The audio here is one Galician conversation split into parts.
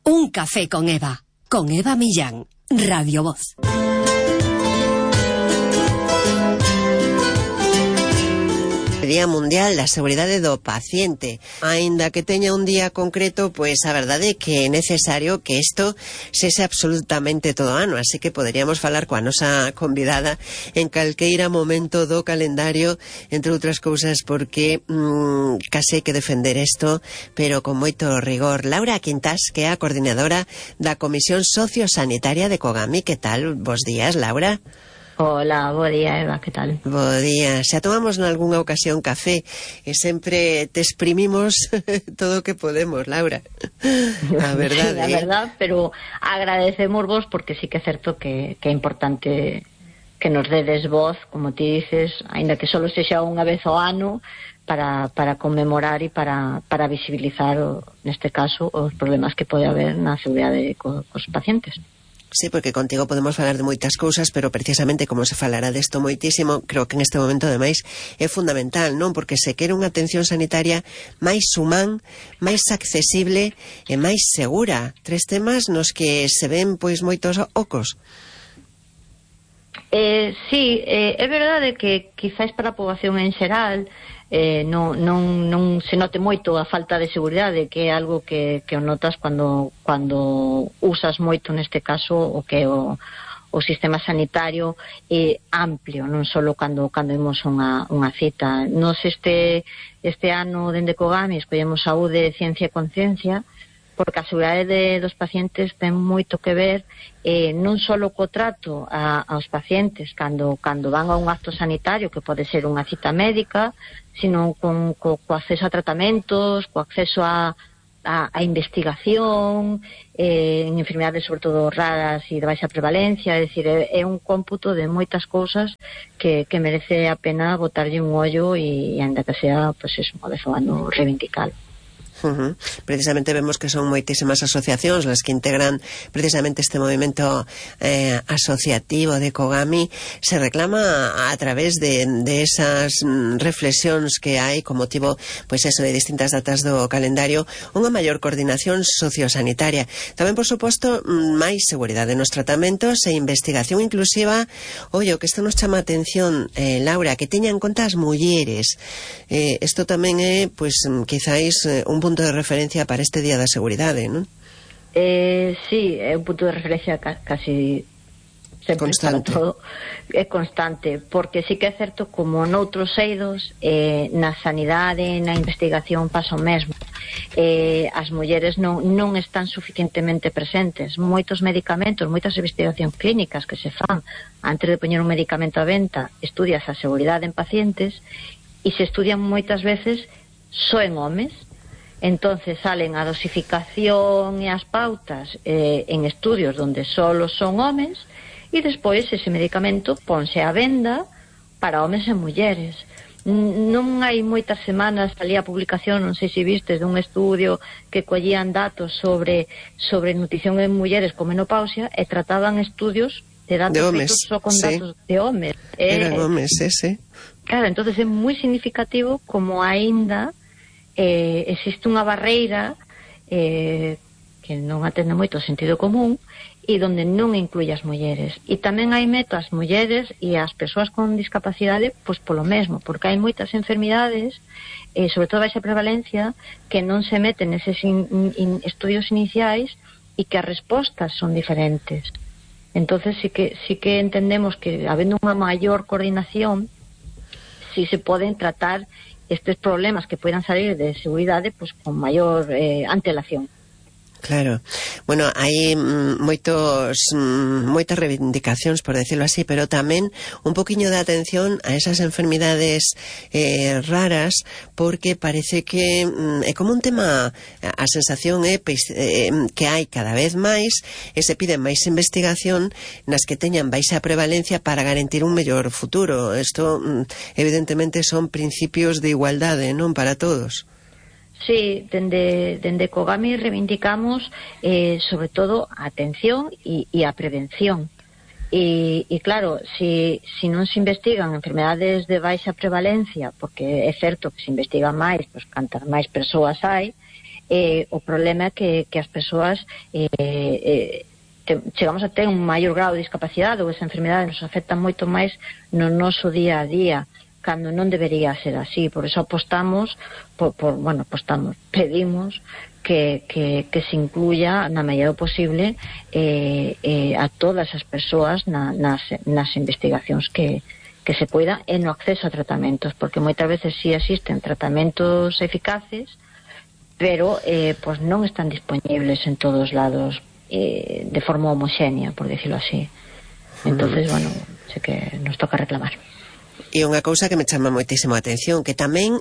Un café con Eva Millán, Radio Voz. Día Mundial da Seguridade do Paciente. Aínda que teña un día concreto, pois a verdade é que é necesario que isto sexa absolutamente todo ano, así que poderíamos falar coa nosa convidada en calqueira momento do calendario, entre outras cousas porque case hai que defender isto, pero con moito rigor. Laura Quintas, que é a coordinadora da Comisión Sociosanitaria de Cogami. Que tal? Bos días, Laura. Hola, bo día, Eva, que tal? Bo día. Xa tomamos nalgúnha ocasión café e sempre te exprimimos todo o que podemos, Laura. A verdade. Sí, a verdad, pero agradecemos vos porque sí que é certo que é importante que nos dedes voz, como ti dices, aínda que solo sexa unha vez ao ano, para conmemorar e para visibilizar, neste caso, os problemas que pode haber na seguridade cos pacientes. Sí, porque contigo podemos falar de moitas cousas, pero precisamente como se falará desto moitísimo, creo que en este momento ademais é fundamental, non? Porque se quere unha atención sanitaria máis humán, máis accesible e máis segura. Tres temas nos que se ven pois moitos ocos. Sí, é verdade que quizáis para a poboación en xeral non se note moito a falta de seguridade, que é algo que o notas cando usas moito, neste caso, o que é o sistema sanitario amplio, non só cando imos unha cita. Nos este ano dende Cogami escollemos saúde, ciencia e conciencia, porque a seguridade dos pacientes ten moito que ver non só co trato aos pacientes cando van a un acto sanitario, que pode ser unha cita médica, sino co acceso a tratamentos, co acceso a investigación en enfermidades sobre todo raras e de baixa prevalencia. É dicir, é un cómputo de moitas cousas que merece a pena botarlle un ollo e ainda que sea, pois, unha vez ao ano, reivindicar. Precisamente vemos que son moitísimas asociacións las que integran precisamente este movimento asociativo de Cogami. Se reclama a través de esas reflexións que hai con motivo, pois eso, de distintas datas do calendario, unha maior coordinación sociosanitaria. Tamén, por suposto, máis seguridade nos tratamentos e investigación inclusiva. Ollo, que isto nos chama a atención, Laura, que teña en conta as mulleres. Isto tamén é, pois, quizáis un punto de referencia para este Día da Seguridade, non? Sí, é un punto de referencia casi sempre constante. Para todo. É constante, porque sí que é certo, como noutros eidos, na sanidade, na investigación pasa o mesmo. As mulleres non están suficientemente presentes. Moitos medicamentos, moitas investigacións clínicas que se fan antes de poñer un medicamento a venta, estudias a seguridade en pacientes e se estudian moitas veces só en homes. Entonces salen a dosificación e as pautas en estudios donde solo son homes, e despois ese medicamento ponse a venda para homes e mulleres. Non hai moitas semanas salía a publicación, non sei se vistes, dun estudio que collían datos sobre nutrición en mulleres con menopausia e trataban estudios de datos feitos só con datos de homes. Eran homes, ese. Claro, entonces é moi significativo como aínda existe unha barreira que non atende moito o sentido común e donde non incluye as mulleres. E tamén hai meto as mulleres e as persoas con discapacidade, pois polo mesmo, porque hai moitas enfermidades, sobre todo baixa prevalencia, que non se meten neses estudios iniciais e que as respostas son diferentes. Entonces sí que entendemos que, habendo unha maior coordinación, sí se poden tratar estes problemas que poidan salir de seguridade, pois con maior antelación. Claro. Bueno, hai moitas reivindicacións, por decirlo así, pero tamén un poquinho de atención a esas enfermidades raras, porque parece que é como un tema, a sensación é que hai cada vez máis e se pide máis investigación nas que teñan baixa prevalencia para garantir un mellor futuro. Isto evidentemente son principios de igualdade, non, para todos. Sí, dende Cogami reivindicamos sobre todo a atención e a prevención. E claro, si non se investigan enfermedades de baixa prevalencia, porque é certo que se investigan máis, pois cantas máis persoas hai, o problema é que as persoas chegamos a ter un maior grado de discapacidade, ou esa enfermedade nos afecta moito máis no noso día a día, cando non debería ser así. Por eso apostamos, pedimos que se incluya na medida posible a todas as persoas nas investigacións que se poida e no acceso a tratamentos, porque moitas veces sí existen tratamentos eficaces, pero pues non están disponibles en todos lados de forma homogénea, por decirlo así. Entonces, bueno, sé que nos toca reclamar. E unha cousa que me chama moitísimo a atención, que tamén,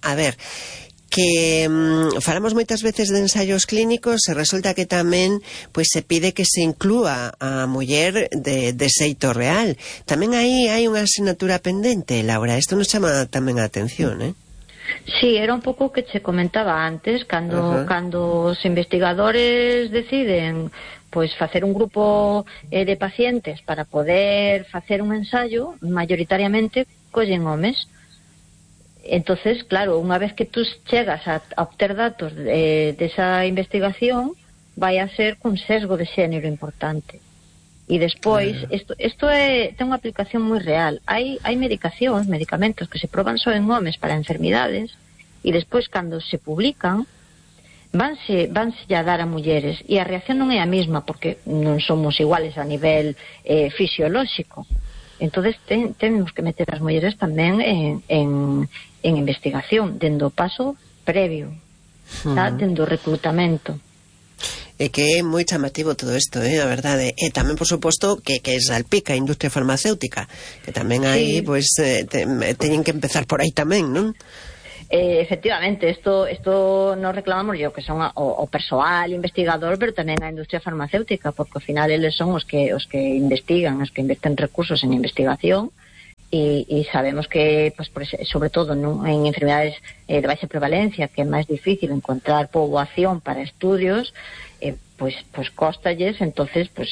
que falamos moitas veces de ensaios clínicos e resulta que tamén pois se pide que se inclúa a muller de xeito real. Tamén aí hai unha asignatura pendente, Laura. Isto nos chama tamén a atención, Sí, era un pouco o que che comentaba antes, cando os investigadores deciden pois facer un grupo de pacientes para poder facer un ensayo, mayoritariamente collen homes. Entonces, claro, unha vez que tú chegas a obter datos desa investigación, vai a ser cun sesgo de xénero importante. E despois, isto ten unha aplicación moi real. Hai medicamentos que se proban só en homes para enfermidades e despois, cando se publican, vanse a dar a mulleres e a reacción non é a mesma porque non somos iguales a nivel fisiolóxico. Entonces temos que meter as mulleres tamén en investigación, dendo o paso previo, dendo o reclutamento. E que é moi chamativo todo isto, a verdade. E tamén, por suposto, que salpica a industria farmacéutica, que tamén aí, pois, teñen que empezar por aí tamén, non? Efectivamente, isto nos reclamamos que son o persoal investigador, pero tamén a industria farmacéutica, porque ao final eles son os que investigan, os que invierten recursos en investigación, e sabemos que, pues, sobre todo en enfermedades de baixa prevalencia, que é máis difícil encontrar poboación para estudios, pues cóstalles. Entonces pues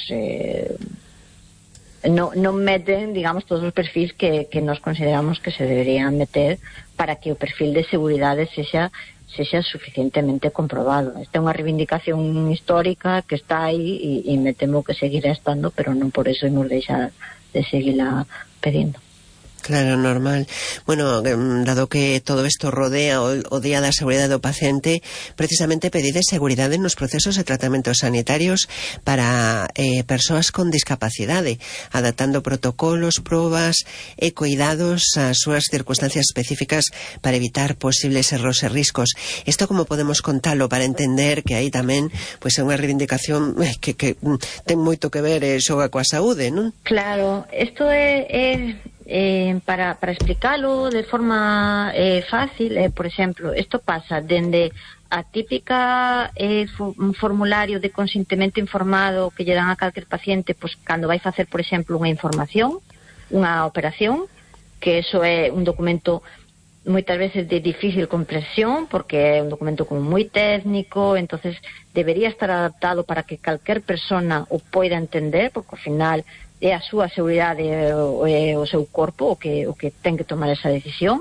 non meten, digamos, todos os perfis que nos consideramos que se deberían meter para que o perfil de seguridade sexa suficientemente comprobado. Esta é unha reivindicación histórica que está aí e me temo que seguirá estando, pero non por eso imos deixar de seguirla pedindo. Claro, normal. Bueno, dado que todo isto rodea o Día da Seguridade do Paciente, precisamente pedide seguridade nos procesos de tratamentos sanitarios para persoas con discapacidade, adaptando protocolos, probas e cuidados ás súas circunstancias específicas para evitar posibles erros e riscos. Isto como podemos contalo para entender que aí tamén pois é unha reivindicación que ten moito que ver e xoga coa saúde, non? Claro, isto é para explicalo de forma fácil, por exemplo, isto pasa dende a típica formulario de consentimento informado que lle dan a calquer paciente pois cando vai facer, por exemplo, unha información, unha operación, que eso é un documento moitas veces de difícil comprensión porque é un documento como moi técnico, entonces debería estar adaptado para que calquer persona o poida entender, porque ao final é a súa seguridade e o seu corpo o que ten que tomar esa decisión,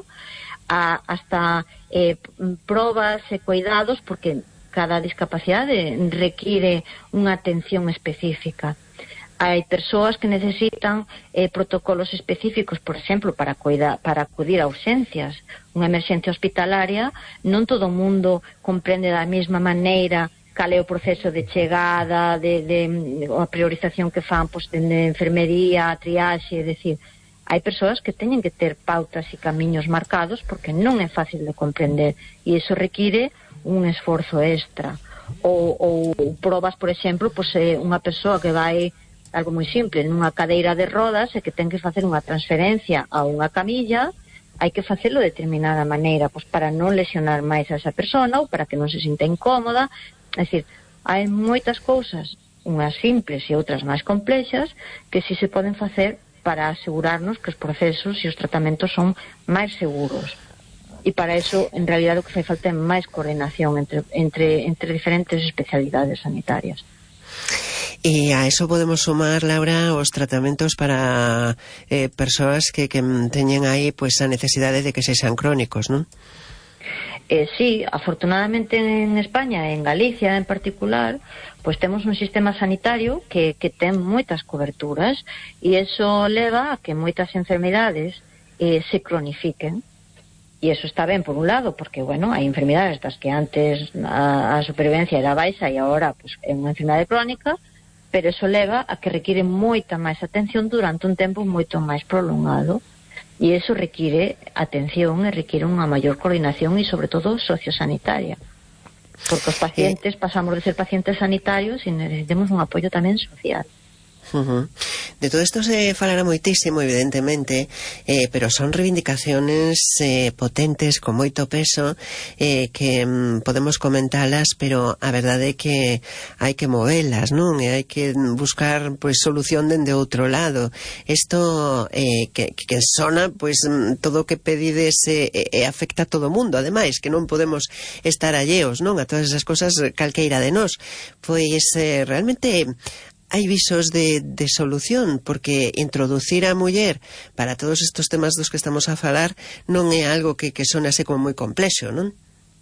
hasta probas e cuidados, porque cada discapacidade require unha atención específica. Hai persoas que necesitan protocolos específicos, por exemplo, para acudir a urxencias. Unha emerxencia hospitalaria, non todo o mundo comprende da mesma maneira cal é o proceso de chegada, a priorización que fan pois, de enfermería, triaxe, é dicir, hai persoas que teñen que ter pautas e camiños marcados porque non é fácil de comprender e iso require un esforzo extra. Ou probas, por exemplo, pois, unha persoa que vai, algo moi simple, nunha cadeira de rodas e que ten que facer unha transferencia a unha camilla, hai que facelo de determinada maneira, pois para non lesionar máis a esa persona ou para que non se sinta incómoda. É dicir, hai moitas cousas, unhas simples e outras máis complexas, que si se poden facer para asegurarnos que os procesos e os tratamentos son máis seguros. E para eso, en realidad, o que fai falta é máis coordinación entre diferentes especialidades sanitarias. E a eso podemos sumar, Laura, os tratamentos para persoas que teñen aí pois a necesidade de que sexan crónicos, non? Sí, afortunadamente en España, en Galicia en particular, pues temos un sistema sanitario que ten moitas coberturas e iso leva a que moitas enfermidades se cronifiquen. E iso está ben por un lado, porque, bueno, hai enfermidades das que antes a supervivencia era baixa e agora pues, é unha enfermidade crónica, pero iso leva a que require moita máis atención durante un tempo moito máis prolongado, e iso require atención e require unha maior coordinación e, sobre todo, sociosanitaria. Porque os pacientes pasamos de ser pacientes sanitarios e necesitamos un apoio tamén social. De todo isto se falará moitísimo, evidentemente, pero son reivindicaciones potentes, con moito peso, que podemos comentalas, pero a verdade é que hai que movelas, non? E hai que buscar pues solución dende outro lado. Isto que sona, pues todo o que pedides afecta a todo o mundo, ademais, que non podemos estar alleos, non? A todas esas cosas calqueira de nós. Pois realmente hai visos de solución, porque introducir a muller para todos estos temas dos que estamos a falar non é algo que sonase como moi complexo, non?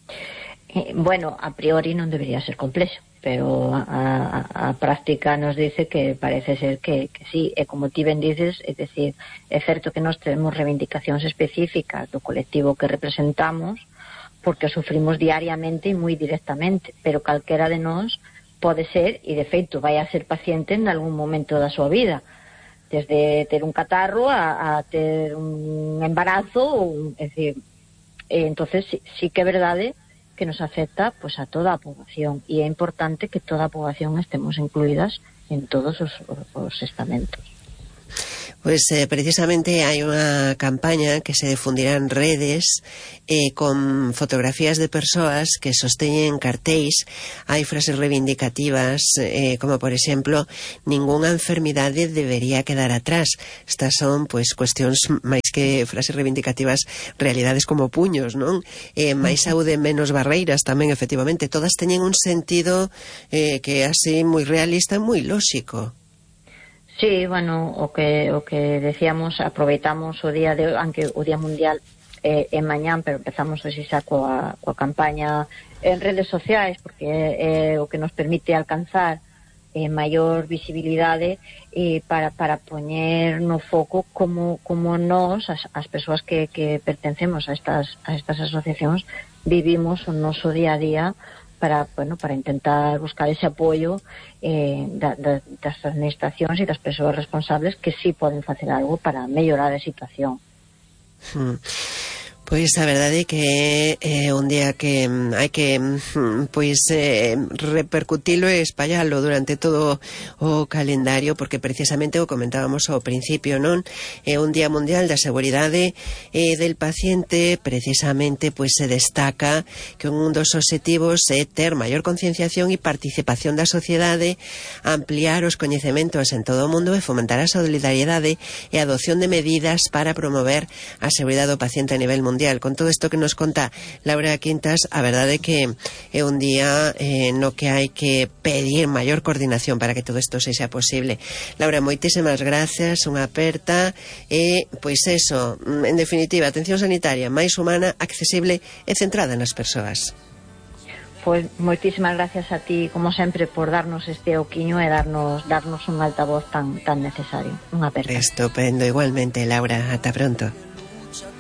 Bueno, a priori non debería ser complexo, pero a práctica nos dice que parece ser que sí, e como ti ben dices, é dicir, é certo que nós temos reivindicacións específicas do colectivo que representamos, porque sufrimos diariamente e moi directamente, pero calquera de nós pode ser, e de feito vai a ser paciente en algún momento da súa vida, desde ter un catarro a ter un embarazo, é dicir, entonces sí que é verdade que nos afecta pues a toda a poboación, e é importante que toda a poboación estemos incluídas en todos os estamentos. Pues precisamente hai unha campaña que se difundirá en redes con fotografías de persoas que sosteñen cartéis. Hai frases reivindicativas como por exemplo, ningunha enfermidade debería quedar atrás. Estas son pues cuestións máis que frases reivindicativas, realidades como puños, non? Máis saúde, menos barreiras tamén, efectivamente. Todas teñen un sentido que é así moi realista e moi lóxico. Sí, bueno, o que decíamos, aproveitamos o día de, aunque o Día Mundial é mañán, pero empezamos así xa coa campaña en redes sociais, porque é o que nos permite alcanzar maior visibilidade para poñer no foco como nós, as persoas que pertencemos a estas asociacións, vivimos o noso día a día para intentar buscar ese apoio das administracións e das persoas responsables que sí poden facer algo para mellorar a situación. Pois a verdade é que é un día que hai que repercutilo e espallalo durante todo o calendario, porque precisamente o comentábamos ao principio, non? É un Día Mundial da Seguridade del Paciente. Precisamente se destaca que un dos obxectivos é ter maior concienciación e participación da sociedade, ampliar os coñecementos en todo o mundo e fomentar a solidariedade e a adopción de medidas para promover a seguridade do paciente a nivel mundial. Con todo isto que nos conta Laura Quintas, a verdade é que é un día no que hai que pedir maior coordinación para que todo isto sexa posible. Laura, moitísimas gracias, unha aperta e, pois eso, en definitiva, atención sanitaria máis humana, accesible e centrada nas persoas. Pois moitísimas gracias a ti, como sempre, por darnos este oquiño e darnos un altavoz tan necesario. Unha aperta. Estupendo, igualmente, Laura, ata pronto.